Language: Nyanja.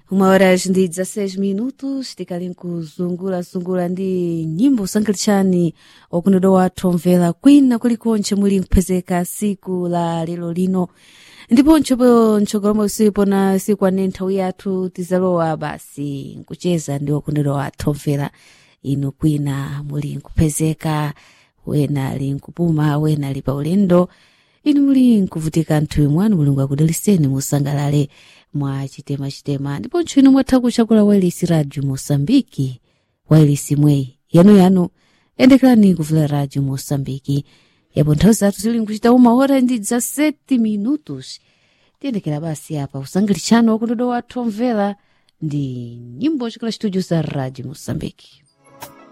1h ndi 16 minutos tikali nkuzungula ndi nyimbo sangalitsani okondedwa wathu omvera kwina kulikonse muli kupezeka siku la lero lino ndipo nchogolomo usipona siku ane nthawi yathu tizalowa basi nkucheza ndi okondedwa wathu omvera ino kwina muli kupezeka wena ali nkupuma wena ali pa ulendo inu muli nkuvutika nthu imwanu mulungu akudaliseni musangalale mwa chitema ndipo ntchino mwatha kuchakula wailisi radio Mosambiki wailisi mwei yanu endekerani kuvula radio Mosambiki yapo nthawi zathu zili nkuchita 1h ndi 17 minutos tiyendekera basi apa usangalitsano okondedwa wathu omvera ndi nyimbo chikula studio za radio Mosambiki.